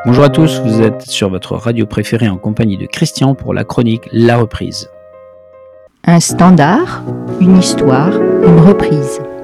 Bonjour à tous, vous êtes sur votre radio préférée en compagnie de Christian pour la chronique La Reprise. Un standard, une histoire, une reprise.